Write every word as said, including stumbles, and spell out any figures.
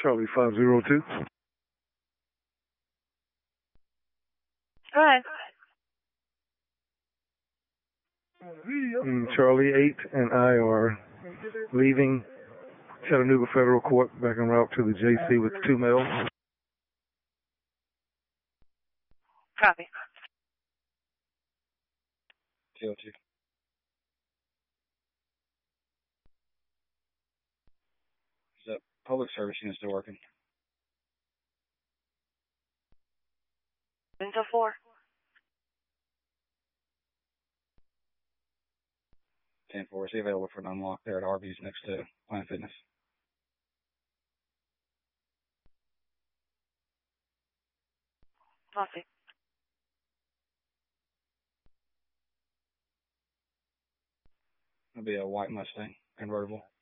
Charlie five zero two. Hi. Mm, Charlie eight and I are leaving Chattanooga Federal Court back en route to the J C with two males. Copy. T O two. Is that public service unit still working? Until four. ten four. Is he available for an unlock there at Arby's next to Planet Fitness? Copy. It'll be a white Mustang convertible.